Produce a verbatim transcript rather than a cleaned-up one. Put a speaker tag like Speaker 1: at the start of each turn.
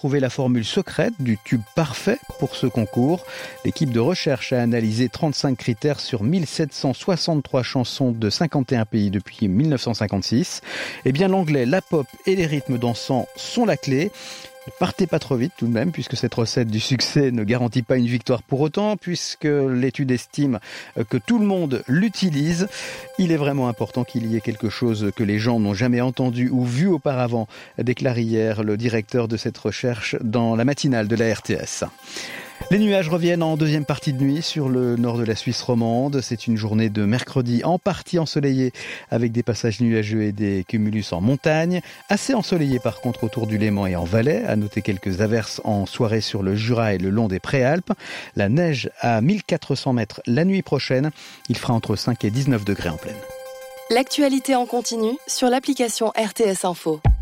Speaker 1: trouver la formule secrète du tube parfait pour ce concours. L'équipe de recherche a analysé trente-cinq critères sur mille sept cent soixante-trois chansons de cinquante et un pays depuis mille neuf cent cinquante-six. Eh bien, l'anglais, la pop et les rythmes dansants sont la clé. Ne partez pas trop vite tout de même, puisque cette recette du succès ne garantit pas une victoire pour autant, puisque l'étude estime que tout le monde l'utilise. Il est vraiment important qu'il y ait quelque chose que les gens n'ont jamais entendu ou vu auparavant, déclare hier le directeur de cette recherche dans la matinale de la R T S. Les nuages reviennent en deuxième partie de nuit sur le nord de la Suisse romande. C'est une journée de mercredi en partie ensoleillée avec des passages nuageux et des cumulus en montagne. Assez ensoleillé par contre autour du Léman et en Valais. À noter quelques averses en soirée sur le Jura et le long des Préalpes. La neige à mille quatre cents mètres la nuit prochaine. Il fera entre cinq et dix-neuf degrés en plaine.
Speaker 2: L'actualité en continu sur l'application R T S Info.